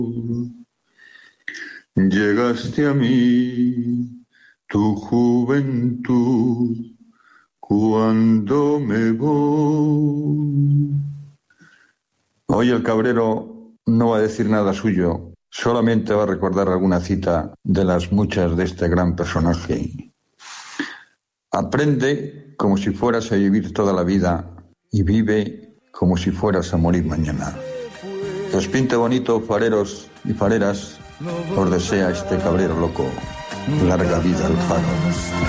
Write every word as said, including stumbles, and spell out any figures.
Llegaste a mí, tu juventud, cuando me voy. Hoy el cabrero no va a decir nada suyo, solamente va a recordar alguna cita de las muchas de este gran personaje. Aprende como si fueras a vivir toda la vida y vive como si fueras a morir mañana. Os pinte bonito, fareros y fareras, os desea este cabrero loco. Larga vida al faro.